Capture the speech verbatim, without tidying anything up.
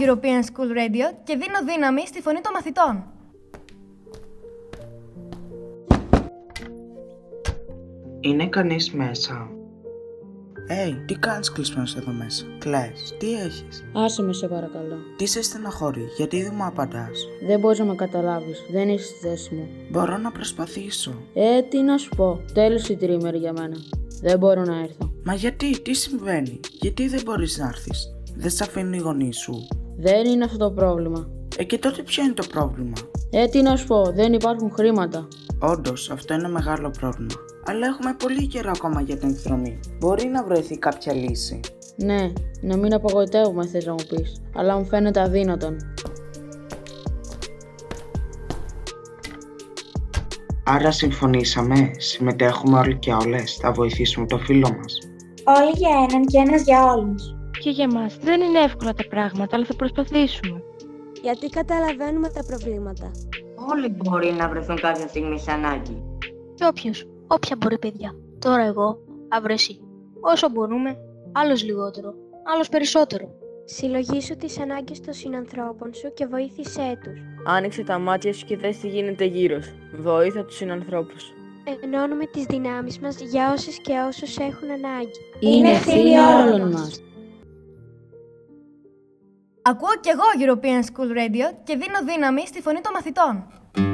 European School Radio και δίνω δύναμη στη φωνή των μαθητών. Είναι κανείς μέσα? Hey, τι κάνεις κλεισμένος εδώ μέσα? Κλαις, τι έχεις? Άσε με σε παρακαλώ. Τι σε στεναχωρεί, γιατί δεν μου απαντάς? Δεν μπορείς να με καταλάβεις, δεν είσαι στη θέση μου. Μπορώ να προσπαθήσω. Ε, τι να σου πω, τέλος η τριήμερη για μένα. Δεν μπορώ να έρθω. Μα γιατί, τι συμβαίνει, γιατί δεν μπορείς να έρθεις? Δεν σ' αφήνουν οι γονείς σου? Δεν είναι αυτό το πρόβλημα. Ε, και τότε ποιο είναι το πρόβλημα? Ε, τι να σου πω, δεν υπάρχουν χρήματα. Όντως, αυτό είναι μεγάλο πρόβλημα. Αλλά έχουμε πολύ καιρό ακόμα για την εκδρομή. Μπορεί να βρεθεί κάποια λύση. Ναι, να μην απογοητεύουμε θες να μου πεις, αλλά μου φαίνεται αδύνατον. Άρα συμφωνήσαμε, συμμετέχουμε όλοι και όλες, θα βοηθήσουμε το φίλο μας. Όλοι για έναν και ένας για όλους. Και για μας δεν είναι εύκολα τα πράγματα, αλλά θα προσπαθήσουμε. Γιατί καταλαβαίνουμε τα προβλήματα. Όλοι μπορεί να βρεθούν κάποια στιγμή σε ανάγκη. Και όποιος, όποια μπορεί παιδιά. Τώρα εγώ, αύριο εσύ. Όσο μπορούμε, άλλος λιγότερο, άλλος περισσότερο. Συλλογήσου τις ανάγκες των συνανθρώπων σου και βοήθησέ τους. Άνοιξε τα μάτια σου και δες τι γίνεται γύρω σου. Βοήθα τους συνανθρώπους. Ενώνουμε τις δυνάμεις μας για όσες και όσους έχουν ανάγκη. Είναι ευθύνη όλων μας. Ακούω κι εγώ European School Radio και δίνω δύναμη στη φωνή των μαθητών.